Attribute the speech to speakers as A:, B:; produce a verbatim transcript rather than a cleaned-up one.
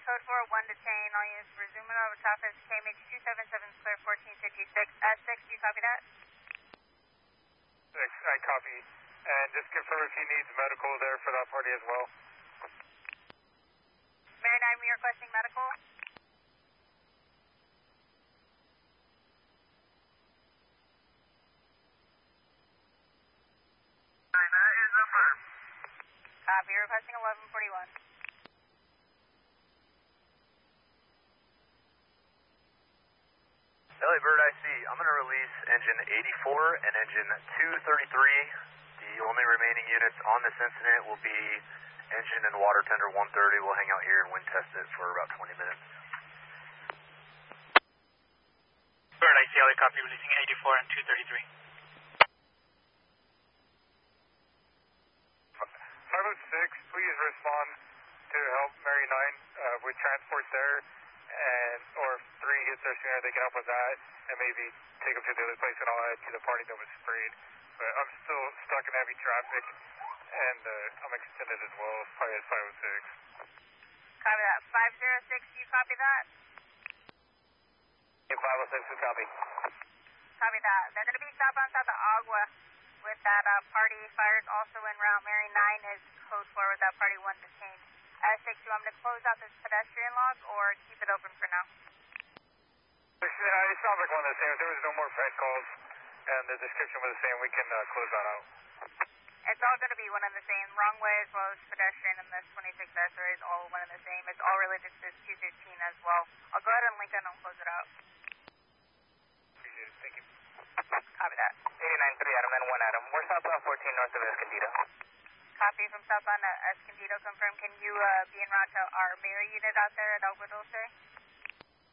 A: code four, one detain. All units resume over traffic. K M H two seven seven, clear fourteen fifty-six. S six, do you copy that?
B: six, I copy. And just confirm if he needs medical there for that party as well.
A: Mary nine, we are requesting medical.
B: That is affirmed.
A: Copy, requesting eleven forty-one.
C: L A Bird, I see. I'm going to release engine eighty-four and engine two thirty-three. The only remaining units on this incident will be engine and water tender one thirty. We'll hang out here and wind test it for about twenty minutes.
D: Bird, I see. L A copy, releasing eighty-four and two thirty-three.
B: five oh six, please respond to help Mary nine uh, with transport there, and or if three gets there sooner, they can help with that, and maybe take them to the other place, and I'll add to the party that was sprayed. But I'm still stuck in heavy traffic, and uh, I'm extended as well, probably at five oh six.
A: Copy that. five oh six, do you copy that?
B: Yeah, five oh six, we copy.
A: Copy that. They're going to be southbound south of Agua with that uh, party. Fires also en route. Mary nine is code four with that party one detained. S six, you want me to close out this pedestrian log or keep it open for now?
B: It sounds like one of the same. If there was no more Fed calls and the description was the same, we can uh, close that out.
A: It's all going to be one and the same. Wrong way as well as pedestrian and this twenty-six S R is all one and the same. It's all related to this two fifteen as well. I'll go ahead and link it and close it out.
B: Appreciate it. Thank you.
A: Copy that.
C: eighty-nine three Adam and one Adam. We're southbound fourteen north of Escondido.
A: Copy from southbound at Escondido. Confirm. Can you uh, be en route to our Mary unit out there at Agua Dulce?